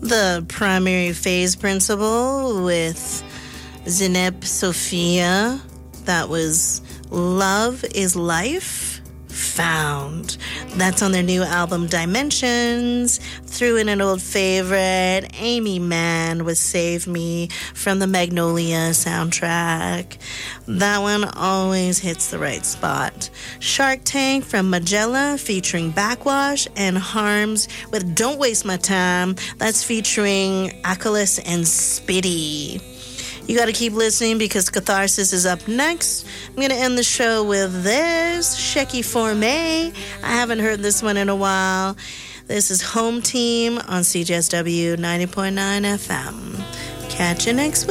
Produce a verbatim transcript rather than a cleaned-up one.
The Primary Phase Principle with Zineb Sophia. That was Love is Life Found. That's on their new album Dimensions. Threw in an old favorite, Amy Mann with Save Me from the Magnolia soundtrack. That one always hits the right spot. Shark Tank from Magella featuring Backwash, and Harms with Don't Waste My Time. That's featuring Achilles and Spitty. You got to keep listening because Catharsis is up next. I'm going to end the show with this, Shecky Formé. I haven't heard this one in a while. This is Home Team on C J S W ninety point nine F M. Catch you next week.